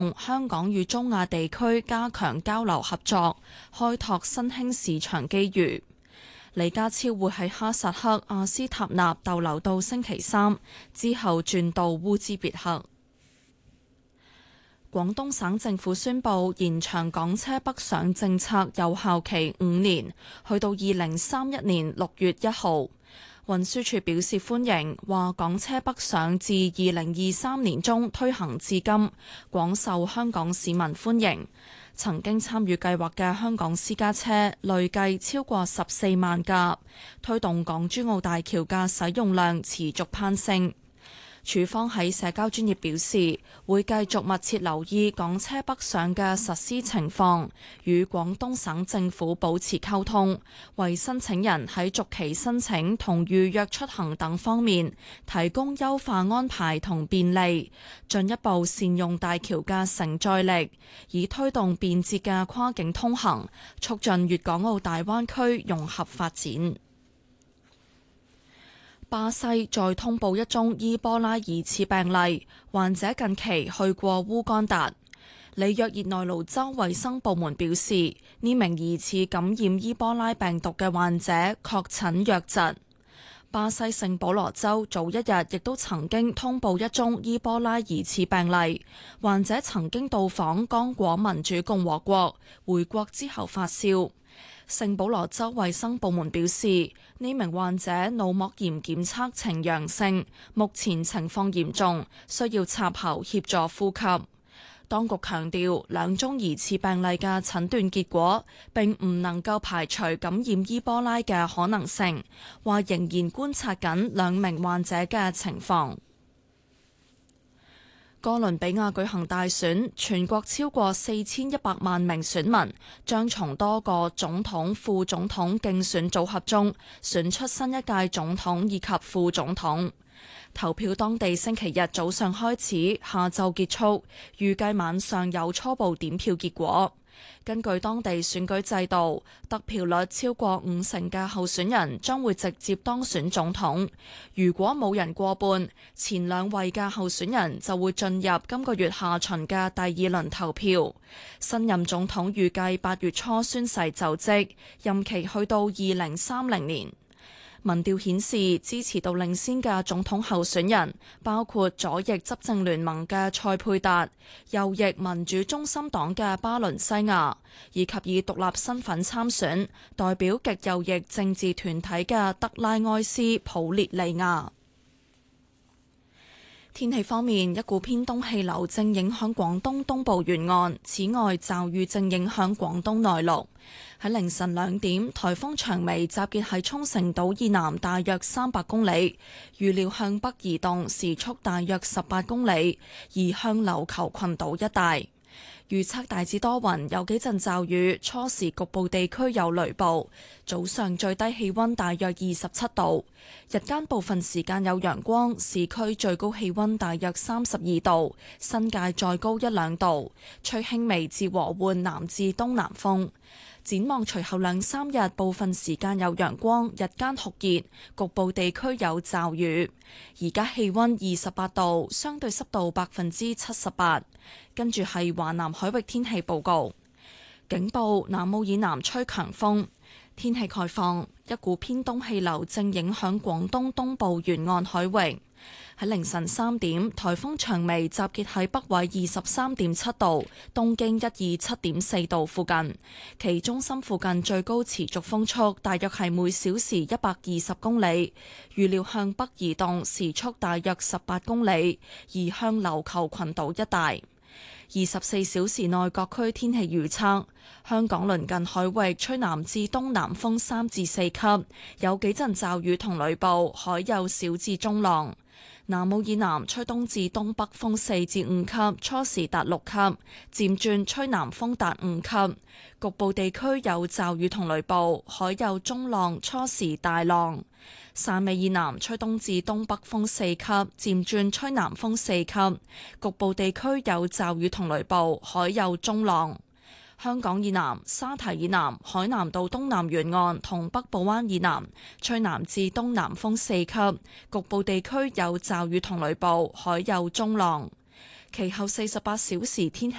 香港與中亞地區加強交流合作，開拓新興市場機遇。李家超會喺哈薩克阿斯塔納逗留到星期3，之後轉到烏茲別克。廣東省政府宣布延長港車北上政策有效期5年，去到2031年6月1號。運輸署表示歡迎，話港車北上自2023年中推行至今，廣受香港市民歡迎。曾經參與計劃嘅香港私家車累計超過14萬架，推動港珠澳大橋嘅使用量持續攀升。署方喺社交專頁表示，會繼續密切留意港車北上嘅實施情況，與廣東省政府保持溝通，為申請人喺續期申請同預約出行等方面提供優化安排同便利，進一步善用大橋嘅承載力，以推動便捷嘅跨境通行，促進粵港澳大灣區融合發展。巴西再通報一宗伊波拉疑似病例，患者近期去過烏干達。里約熱內盧州衛生部門表示，呢名疑似感染伊波拉病毒嘅患者確診瘧疾。巴西聖保羅州早一日亦都曾經通報一宗伊波拉疑似病例，患者曾經到訪剛果民主共和國，回國之後發燒。聖保羅州衛生部門表示，呢名患者腦膜炎檢測呈陽性，目前情況嚴重，需要插喉協助呼吸。當局強調，兩宗疑似病例嘅診斷結果並唔能夠排除感染伊波拉嘅可能性，話仍然觀察緊兩名患者嘅情況。哥倫比亞舉行大選，全國超過4100萬名選民將從多個總統、副總統競選組合中選出新一屆總統以及副總統。投票當地星期日早上開始，下晝結束，預計晚上有初步點票結果。根據當地選舉制度，得票率超過50%嘅候選人將會直接當選總統。如果冇人過半，前兩位嘅候選人就會進入今個月下旬嘅第二輪投票。新任總統預計8月初宣誓就職，任期去到2030年。民調顯示，支持度領先嘅總統候選人包括左翼執政聯盟嘅塞佩達、右翼民主中心黨嘅巴倫西亞，以及以獨立身份參選、代表極右翼政治團體嘅德拉埃斯普列利亞。天氣方面，一股偏東氣流正影響廣東東部沿岸，此外驟雨正影響廣東內陸。喺凌晨2點，颱風長眉集結喺沖繩島以南大約300公里，預料向北移動，時速大約18公里，移向琉球群島一帶。預測大致多雲，有幾陣驟雨，初時局部地區有雷暴。早上最低氣溫大約27度，日間部分時間有陽光，市區最高氣溫大約32度，新界再高1-2度，吹輕微至和緩南至東南風。展望隨後2-3日，部分時間有陽光，日間酷熱，局部地區有驟雨。而家氣溫28度，相對濕度78%。跟住係華南海域天氣報告，警報：南澳以南吹強風，天氣概況，一股偏東氣流正影響廣東東部沿岸海域。喺凌晨3點，颱風長眉集結喺北緯23.7度、東經127.4度附近，其中心附近最高持續風速大約係每小時120公里，預料向北移動，時速大約18公里，移向琉球群島一帶。24小時內各區天氣預測：香港鄰近海域吹南至東南風3至4級，有幾陣驟雨同雷暴，海有小至中浪。南澳以南吹東至東北風4至5級，初時達6級，漸轉吹南風達5級，局部地區有驟雨同雷暴，海有中浪，初時大浪。汕尾以南吹東至東北風4級，漸轉吹南風4級，局部地區有驟雨同雷暴，海有中浪。香港以南、沙堤以南、海南島東南沿岸同北部灣以南吹南至東南風4級，局部地區有驟雨同雷暴，海有中浪。 其後48小時天氣